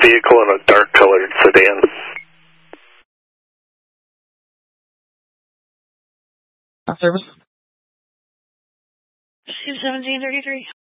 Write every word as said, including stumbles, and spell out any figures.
vehicle in a dark-colored sedan. Service? two seventeen thirty-three.